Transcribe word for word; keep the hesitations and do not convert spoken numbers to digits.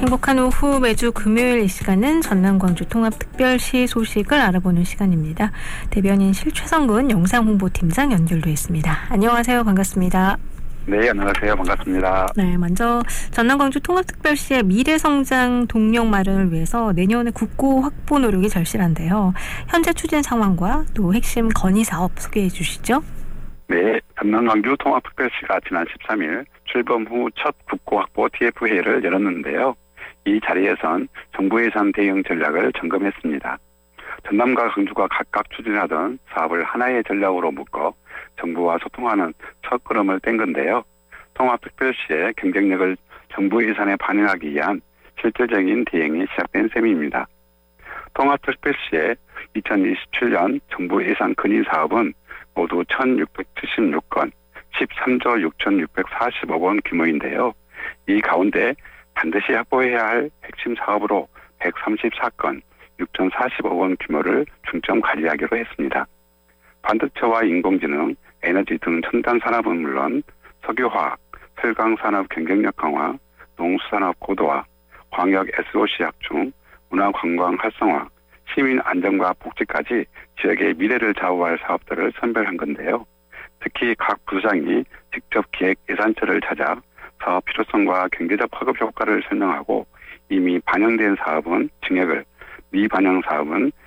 행복한 오후 매주 금요일 이 시간은 전남 광주 통합특별시 소식을 알아보는 시간입니다. 대변인 실최성근 영상홍보팀장 연결돼 있습니다. 안녕하세요. 반갑습니다. 네, 안녕하세요. 반갑습니다. 네, 먼저 전남 광주 통합특별시의 미래성장 동력 마련을 위해서 내년에 국고 확보 노력이 절실한데요. 현재 추진 상황과 또 핵심 건의 사업 소개해 주시죠. 네, 전남 광주 통합특별시가 지난 십삼 일 출범 후 첫 국고 확보 티에프 회의를 열었는데요. 이 자리에선 정부 예산 대응 전략을 점검했습니다. 전남과 광주가 각각 추진하던 사업을 하나의 전략으로 묶어 정부와 소통하는 첫 걸음을 뗀 건데요. 통합특별시의 경쟁력을 정부 예산에 반영하기 위한 실질적인 대응이 시작된 셈입니다. 통합특별시의 이천이십칠 년 정부 예산 건의 사업은 모두 천육백칠십육 건, 십삼조 육천육백사십억 원 규모인데요. 이 가운데 반드시 확보해야 할 핵심 사업으로 백삼십사 건, 육천사십억 원 규모를 중점 관리하기로 했습니다. 반도체와 인공지능, 에너지 등 첨단 산업은 물론 석유화학, 철강산업 경쟁력 강화, 농수산업 고도화, 광역 에스오씨 확충, 문화관광 활성화, 시민 안전과 복지까지 지역의 미래를 좌우할 사업들을 선별한 건데요. 특히 각 부서장이 직접 기획 예산처를 찾아 사업 필요성과 경제적 파급 효과를 설명하고 이미 반영된 사업은 증액을, 미반영 사업은